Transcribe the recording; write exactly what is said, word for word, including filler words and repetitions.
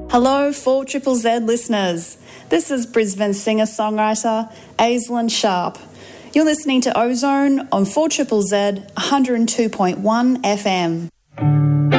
Hello, four Triple Z listeners. This is Brisbane singer-songwriter Aislinn Sharp. You're listening to Ozone on four Triple Z one oh two point one F M.